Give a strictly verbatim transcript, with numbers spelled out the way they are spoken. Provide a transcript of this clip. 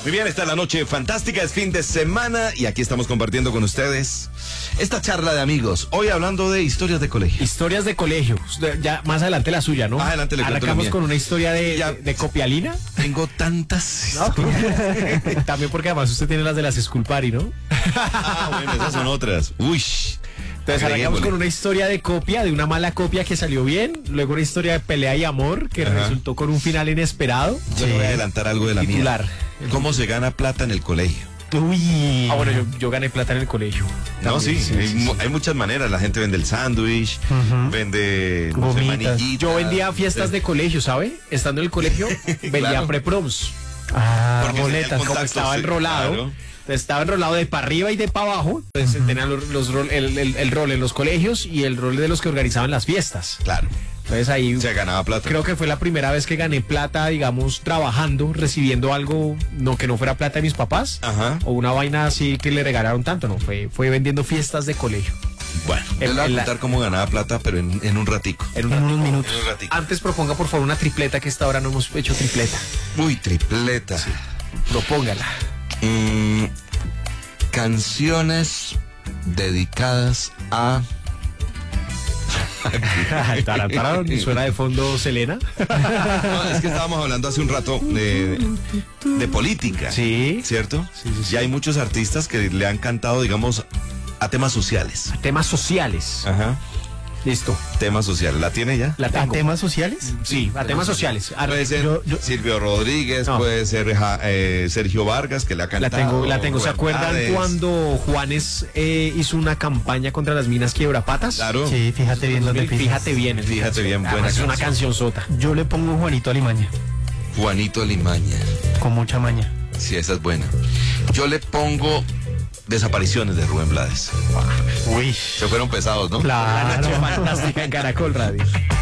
Muy bien, esta es la noche fantástica, es fin de semana y aquí estamos compartiendo con ustedes esta charla de amigos. Hoy hablando de historias de colegio. Historias de colegio. Ya más adelante la suya, ¿no? Más adelante le cuento la Arrancamos mía. con una historia de, Ya. de, de copialina. Tengo tantas ¿No? historias. También porque además usted tiene las de las Sculpari, ¿no? Ah, bueno, esas son otras. Uy. Entonces arrancamos con una historia de copia, de una mala copia que salió bien, luego una historia de pelea y amor que Ajá. resultó con un final inesperado. Yo le voy a adelantar algo de la Titular. mía. ¿Cómo se gana plata en el colegio? Uy. Ah, bueno, yo, yo gané plata en el colegio. No, sí, También, hay, sí, mu- sí. hay muchas maneras. La gente vende el sándwich, Ujú. vende no sé, Gomitas. manillitas. Yo vendía fiestas de colegio, ¿sabe? Estando en el colegio, vendía Claro. pre-proms. Ah, Porque tenía el boletas. contacto, Como estaba sí, enrolado. claro. Entonces, estaba enrolado de para arriba y de para abajo. Entonces tenían los, los rol- el, el- el rol en los colegios y el rol de los que organizaban las fiestas. Claro, Entonces ahí se ganaba plata. creo que fue la primera vez que gané plata, digamos, trabajando, recibiendo algo, no que no fuera plata de mis papás. Ajá. O una vaina así que le regalaron tanto, no, fue, fue vendiendo fiestas de colegio. Bueno, yo En- le voy en a la- contar cómo ganaba plata, pero en, en un ratico. En un En ratico. unos minutos. En un ratico. Antes proponga por favor una tripleta, que esta hora no hemos hecho tripleta. Uy, tripleta. Propóngala. Mm, canciones dedicadas a... Tarán, tarán, suena de fondo Selena. No, es que estábamos hablando hace un rato de, de política. Sí. ¿Cierto? Sí, sí, sí. Y hay muchos artistas que le han cantado, digamos, a temas sociales. Temas sociales. Ajá. Listo. Temas sociales. ¿La tiene ya? La ¿A tengo. temas sociales? Sí, a temas sociales. Ah, Puede ser yo- yo- Silvio Rodríguez, No. puede ser ja- eh, Sergio Vargas, que le ha La cantado. tengo, la tengo. ¿Se Rubén acuerdan Blades? cuando Juanes eh, hizo una campaña contra las minas Quiebrapatas? Claro. Sí, fíjate bien dónde pisas. Fíjate bien. el Fíjate canción. bien, buena Además, es una canción. canción sota. Yo le pongo Juanito Alimaña, Juanito Limaña. con mucha maña. Sí, esa es buena. Yo le pongo Desapariciones de Rubén Blades. Uy. Se fueron pesados, ¿no? La Claro. noche fantástica en Caracol Radio.